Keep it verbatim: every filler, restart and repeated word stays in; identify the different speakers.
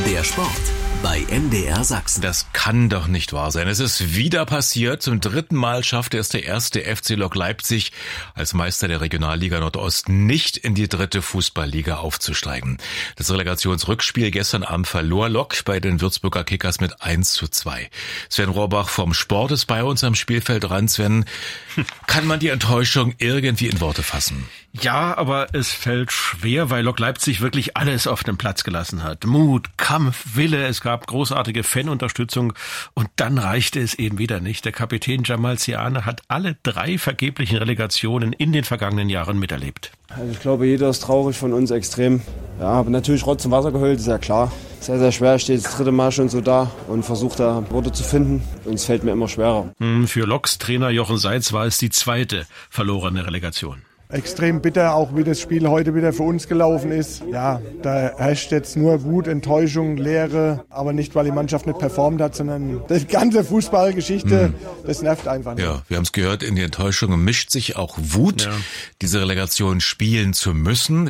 Speaker 1: Der Sport bei M D R Sachsen.
Speaker 2: Das kann doch nicht wahr sein. Es ist wieder passiert. Zum dritten Mal schaffte es der erste F C Lok Leipzig als Meister der Regionalliga Nordost nicht in die dritte Fußballliga aufzusteigen. Das Relegationsrückspiel gestern Abend verlor Lok bei den Würzburger Kickers mit eins zu zwei. Sven Rohrbach vom Sport ist bei uns am Spielfeld dran. Sven, kann man die Enttäuschung irgendwie in Worte fassen?
Speaker 3: Ja, aber es fällt schwer, weil Lok Leipzig wirklich alles auf den Platz gelassen hat. Mut, Kampf, Wille, es gab großartige Fanunterstützung und dann reichte es eben wieder nicht. Der Kapitän Jamal Siane hat alle drei vergeblichen Relegationen in den vergangenen Jahren miterlebt.
Speaker 4: Also ich glaube, jeder ist traurig von uns extrem. Ja, aber natürlich Rotz und Wasser geheult, ist ja klar. Sehr, sehr schwer, steht das dritte Mal schon so da und versucht da Worte zu finden. Und es fällt mir immer schwerer.
Speaker 3: Für Loks Trainer Jochen Seitz war es die zweite verlorene Relegation.
Speaker 5: Extrem bitter, auch wie das Spiel heute wieder für uns gelaufen ist. Ja, da herrscht jetzt nur Wut, Enttäuschung, Leere, aber nicht, weil die Mannschaft nicht performt hat, sondern die ganze Fußballgeschichte, hm. das nervt einfach nicht.
Speaker 2: Ja, wir haben es gehört, in die Enttäuschung mischt sich auch Wut, ja. diese Relegation spielen zu müssen.